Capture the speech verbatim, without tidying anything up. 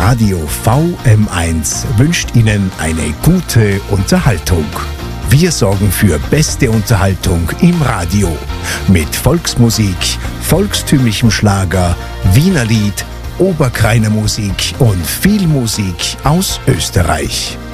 Radio V M eins wünscht Ihnen eine gute Unterhaltung. Wir sorgen für beste Unterhaltung im Radio mit Volksmusik, volkstümlichem Schlager, Wiener Lied, Oberkrainer Musik und viel Musik aus Österreich.